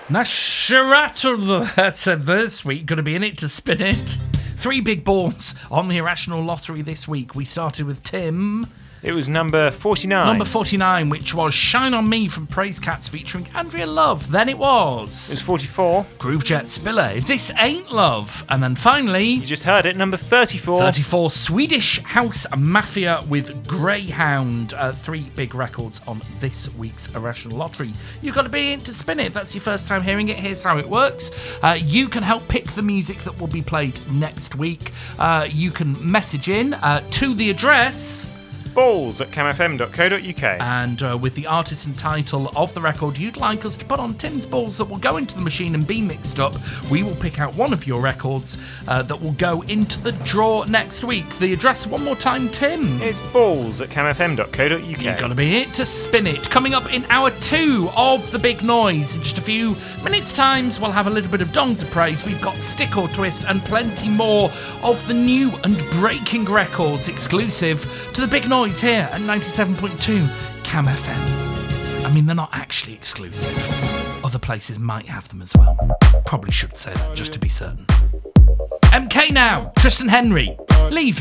Nasharata this week, going to be in it to spin it. 3 big balls on the Irrational Lottery this week. We started with Tim. It was number 49. Number 49, which was Shine On Me from Praise Cats featuring Andrea Love. Then it was... It was 44. Groovejet Spiller, This Ain't Love. And then finally... You just heard it, number 34. 34, Swedish House Mafia with Greyhound. 3 big records on this week's Irrational Lottery. You've got to be in to spin it. If that's your first time hearing it, here's how it works. You can help pick the music that will be played next week. You can message in to the address... balls@camfm.co.uk. And with the artist and title of the record you'd like us to put on Tim's balls that will go into the machine and be mixed up, we will pick out one of your records that will go into the draw next week. The address one more time, Tim. It's balls@camfm.co.uk. You've got to be it to spin it. Coming up in hour 2 of The Big Noise. In just a few minutes' times, we'll have a little bit of Dongs of Praise. We've got Stick or Twist and plenty more of the new and breaking records exclusive to The Big Noise here at 97.2 Cam FM. I mean, they're not actually exclusive. Other places might have them as well. Probably should say that just to be certain. MK now, Tristan Henry, Leave It.